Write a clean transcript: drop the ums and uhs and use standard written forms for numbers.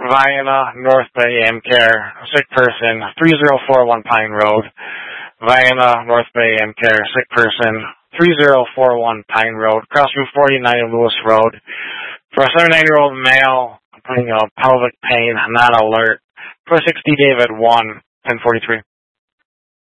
Vienna, North Bay, AmCare, sick person, 3041 Pine Road. Vienna, North Bay, AmCare, sick person, 3041 Pine Road, cross Route 49 Lewis Road. For a 79-year-old male, pelvic pain, not alert. For 60 David 1, 1043.